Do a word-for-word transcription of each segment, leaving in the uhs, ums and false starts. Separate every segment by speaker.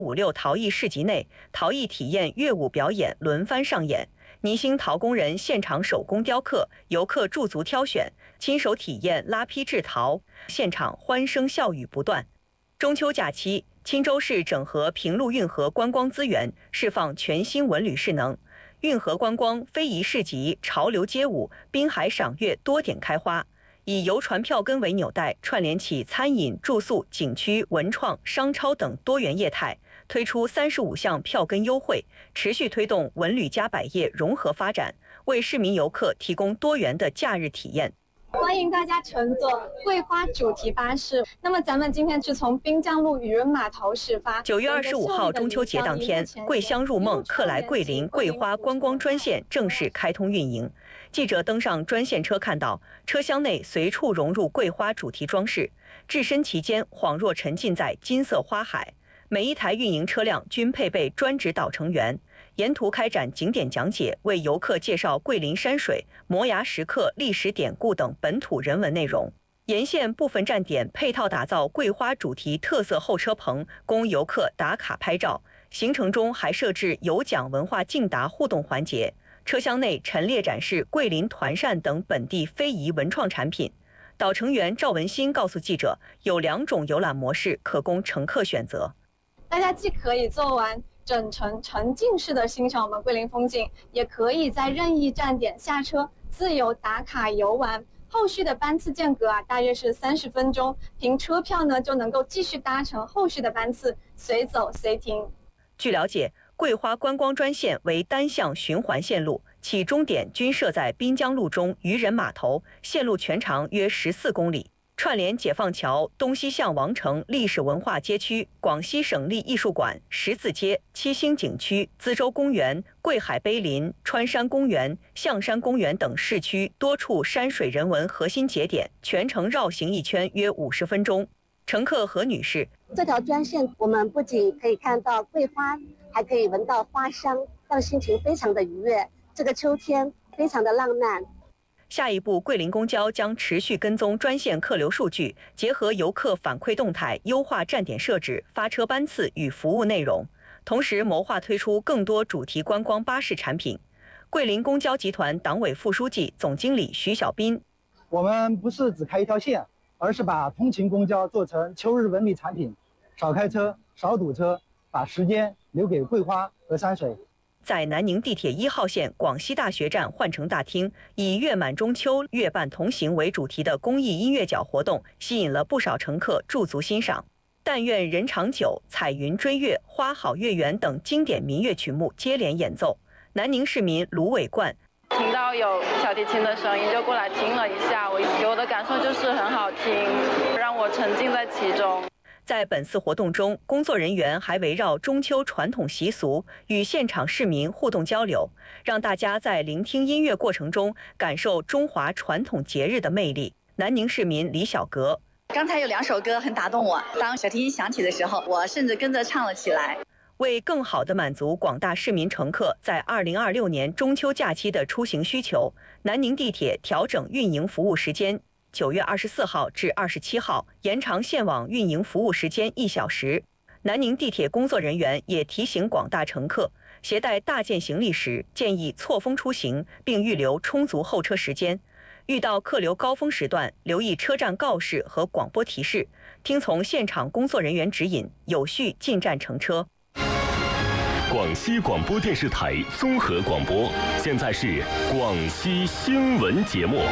Speaker 1: 五六陶艺市集内，陶艺体验乐舞表演轮番上演，泥兴陶工人现场手工雕刻，游客驻足挑选，亲手体验拉坯制陶，现场欢声笑语不断。中秋假期，钦州市整合平陆运河观光资源，释放全新文旅势能。运河观光、非遗市集、潮流街舞、滨海赏月多点开花，以游船票根为纽带，串联起餐饮、住宿、景区、文创、商超等多元业态，推出三十五项票根优惠，持续推动文旅加百业融合发展，为市民游客提供多元的假日体验。
Speaker 2: 欢迎大家乘坐桂花主题巴士。那么咱们今天是从滨江路渔人码头始发。
Speaker 1: 九月二十五号中秋节当天，桂香入梦，客来桂林桂花观光专线正式开通运营。记者登上专线车，看到车厢内随处融入桂花主题装饰，置身其间，恍若沉浸在金色花海。每一台运营车辆均配备专职导乘员，沿途开展景点讲解，为游客介绍桂林山水、摩崖石刻、历史典故等本土人文内容。沿线部分站点配套打造桂花主题特色候车棚，供游客打卡拍照。行程中还设置有奖文化竞答互动环节，车厢内陈列展示桂林团扇等本地非遗文创产品。导乘员赵文新告诉记者，有两种游览模式可供乘客选择。
Speaker 2: 大家既可以做完整程沉浸式的欣赏我们桂林风景，也可以在任意站点下车自由打卡游玩。后续的班次间隔啊，大约是三十分钟，凭车票呢就能够继续搭乘后续的班次，随走随停。
Speaker 1: 据了解，桂花观光专线为单向循环线路，起终点均设在滨江路中渔人码头，线路全长约十四公里。串联解放桥、东西向王城历史文化街区、广西省立艺术馆、十字街、七星景区、资州公园、桂海碑林、川山公园、象山公园等市区多处山水人文核心节点，全程绕行一圈约五十分钟。乘客何女士：
Speaker 3: 这条专线我们不仅可以看到桂花，还可以闻到花香，让心情非常的愉悦。这个秋天非常的浪漫。
Speaker 1: 下一步，桂林公交将持续跟踪专线客流数据，结合游客反馈动态，优化站点设置、发车班次与服务内容，同时谋划推出更多主题观光巴士产品。桂林公交集团党委副书记、总经理徐小斌：
Speaker 4: 我们不是只开一条线，而是把通勤公交做成秋日文旅产品，少开车、少堵车，把时间留给桂花和山水。
Speaker 1: 在南宁地铁一号线广西大学站换乘大厅，以月满中秋、月半同行为主题的公益音乐角活动，吸引了不少乘客驻足欣赏。但愿人长久、彩云追月、花好月圆等经典民乐曲目接连演奏。南宁市民卢伟冠：
Speaker 5: 听到有小提琴的声音就过来听了一下，我给我的感受就是很好听，让我沉浸在其中。
Speaker 1: 在本次活动中，工作人员还围绕中秋传统习俗与现场市民互动交流，让大家在聆听音乐过程中感受中华传统节日的魅力。南宁市民李小格：
Speaker 6: 刚才有两首歌很打动我，当小提琴响起的时候，我甚至跟着唱了起来。
Speaker 1: 为更好地满足广大市民乘客在二零二六年中秋假期的出行需求，南宁地铁调整运营服务时间。九月二十四号至二十七号延长线网运营服务时间一小时。南宁地铁工作人员也提醒广大乘客，携带大件行李时建议错峰出行，并预留充足候车时间。遇到客流高峰时段，留意车站告示和广播提示，听从现场工作人员指引，有序进站乘车。
Speaker 7: 广西广播电视台综合广播，现在是广西新闻节目。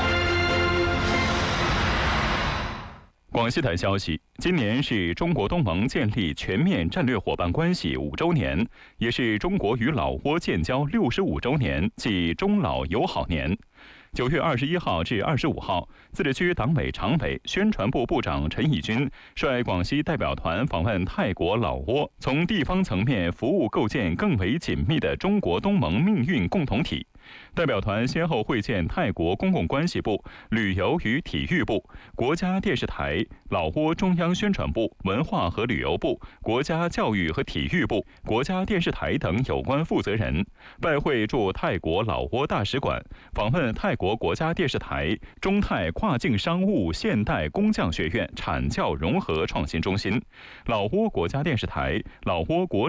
Speaker 7: 广西台消息，今年是中国东盟建立全面战略伙伴关系五周年，也是中国与老挝建交六十五周年，即中老友好年。九月二十一号至二十五号，自治区党委常委、宣传部部长陈义军率广西代表团访问泰国、老挝，从地方层面服务构建更为紧密的中国东盟命运共同体。 代表团先后会见泰国公共关系部、旅游与体育部、国家电视台、老挝中央宣传部、文化和旅游部、国家教育和体育部、国家电视台等有关负责人，拜会驻泰国老挝大使馆，访问泰国国家电视台中泰跨境商务现代工匠学院产教融合创新中心、老挝国家电视台、老挝国